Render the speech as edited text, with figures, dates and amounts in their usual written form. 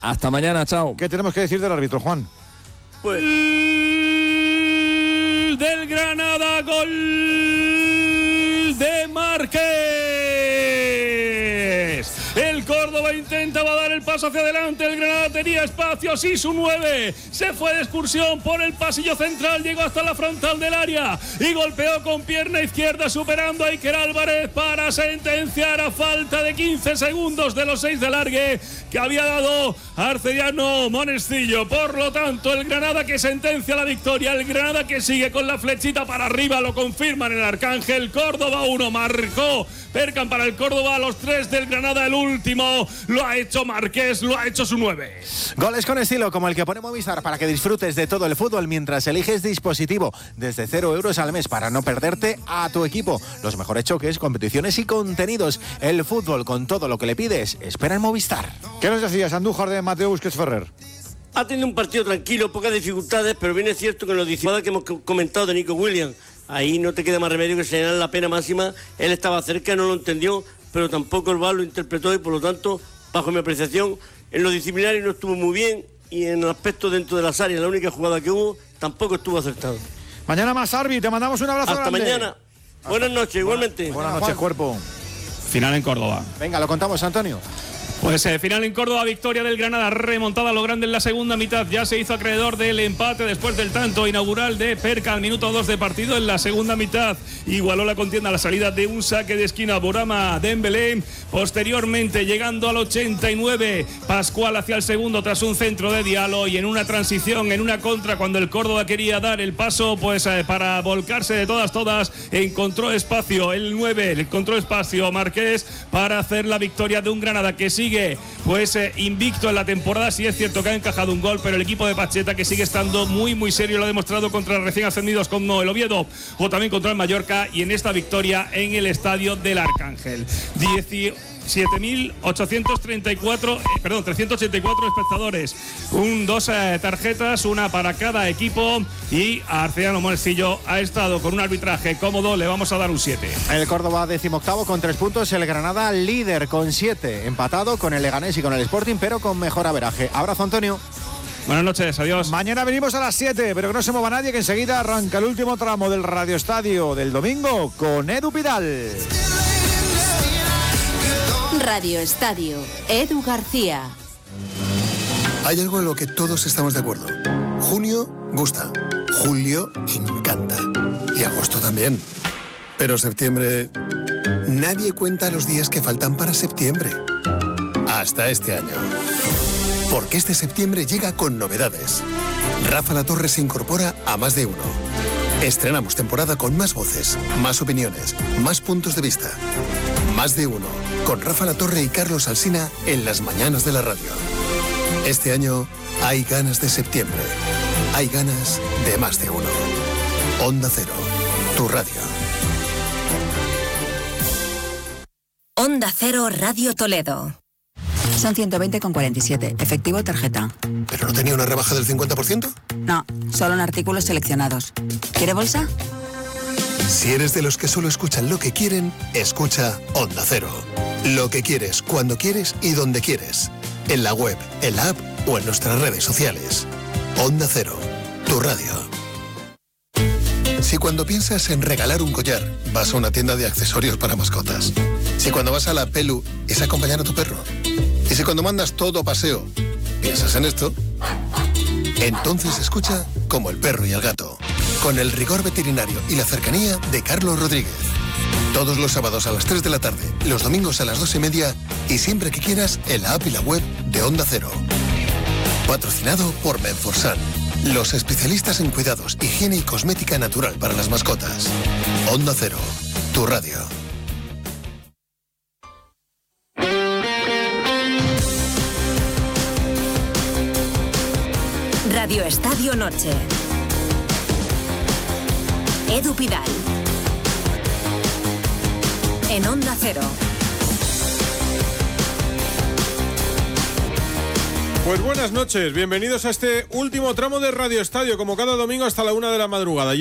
Hasta mañana, chao. ¿Qué tenemos que decir del árbitro, Juan? Pues... del Granada, gol de Márquez. El Córdoba intentaba dar el paso hacia adelante, el Granada tenía espacios y su 9 se fue de excursión por el pasillo central, llegó hasta la frontal del área y golpeó con pierna izquierda superando a Iker Álvarez para sentenciar a falta de 15 segundos de los 6 de alargue que había dado Arcediano Monestillo. Por lo tanto, el Granada que sentencia la victoria, el Granada que sigue con la flechita para arriba, lo confirman en el Arcángel. Córdoba 1, marcó Perkan para el Córdoba, a los 3 del Granada, el último lo ha hecho Márquez, lo ha hecho su 9. Goles con estilo como el que pone Movistar para que disfrutes de todo el fútbol mientras eliges dispositivo desde 0 euros al mes para no perderte a tu equipo. Los mejores choques, competiciones y contenidos. El fútbol con todo lo que le pides espera en Movistar. ¿Qué nos decías, Andújar, de Mateo Busquets Ferrer? Ha tenido un partido tranquilo, pocas dificultades, pero bien es cierto que en lo que hemos comentado de Nico Williams, ahí no te queda más remedio que señalar la pena máxima. Él estaba cerca, no lo entendió, pero tampoco el VAR lo interpretó y por lo tanto, bajo mi apreciación, en lo disciplinario no estuvo muy bien y en el aspecto dentro de las áreas, la única jugada que hubo, tampoco estuvo acertado. Mañana más, Arbi, te mandamos un abrazo grande. Hasta mañana. Buenas noches, igualmente. Buenas noches, cuerpo. Final en Córdoba. Venga, lo contamos, Antonio. Pues final en Córdoba, victoria del Granada, remontada a lo grande en la segunda mitad. Ya se hizo acreedor del empate después del tanto inaugural de Perkan al minuto 2 de partido. En la segunda mitad igualó la contienda a la salida de un saque de esquina Borama Dembélé. Posteriormente, llegando al 89, Pascual hacia el segundo tras un centro de Diallo y en una transición, en una contra, cuando el Córdoba quería dar el paso pues para volcarse de todas, encontró espacio el 9, encontró espacio Márquez para hacer la victoria de un Granada que sigue pues invicto en la temporada. Sí es cierto que ha encajado un gol, pero el equipo de Pacheta que sigue estando muy serio, lo ha demostrado contra recién ascendidos como el Oviedo o también contra el Mallorca y en esta victoria en el estadio del Arcángel. 384 espectadores, dos tarjetas, una para cada equipo, y a Arcediano Monestillo ha estado con un arbitraje cómodo, le vamos a dar un 7. El Córdoba 18º con 3 puntos, el Granada líder con 7, empatado con el Leganés y con el Sporting, pero con mejor averaje. Abrazo, Antonio. Buenas noches, adiós. Mañana venimos a las 7, pero que no se mueva nadie, que enseguida arranca el último tramo del Radio Estadio del domingo con Edu Pidal. Radio Estadio, Edu García. Hay algo en lo que todos estamos de acuerdo. Junio gusta, julio encanta y agosto también. Pero septiembre... nadie cuenta los días que faltan para septiembre. Hasta este año. Porque este septiembre llega con novedades. Rafa Latorre se incorpora a Más de Uno. Estrenamos temporada con más voces, más opiniones, más puntos de vista. Más de Uno, con Rafa Latorre y Carlos Alsina en las mañanas de la radio. Este año hay ganas de septiembre. Hay ganas de Más de Uno. Onda Cero, tu radio. Onda Cero Radio Toledo. Son 120,47. Efectivo tarjeta. ¿Pero no tenía una rebaja del 50%? No, solo en artículos seleccionados. ¿Quiere bolsa? Si eres de los que solo escuchan lo que quieren, escucha Onda Cero. Lo que quieres, cuando quieres y donde quieres. En la web, en la app o en nuestras redes sociales. Onda Cero, tu radio. Si cuando piensas en regalar un collar, vas a una tienda de accesorios para mascotas. Si cuando vas a la Pelu es acompañar a tu perro. Y si cuando mandas todo a paseo, piensas en esto, entonces escucha Como el perro y el gato, con el rigor veterinario y la cercanía de Carlos Rodríguez. Todos los sábados a las 3 de la tarde, los domingos a las 2:30 y siempre que quieras en la app y la web de Onda Cero. Patrocinado por Menforsan, los especialistas en cuidados, higiene y cosmética natural para las mascotas. Onda Cero, tu radio. Radio Estadio Noche. Edu Pidal. En Onda Cero. Pues buenas noches, bienvenidos a este último tramo de Radio Estadio, como cada domingo hasta la 1 de la madrugada.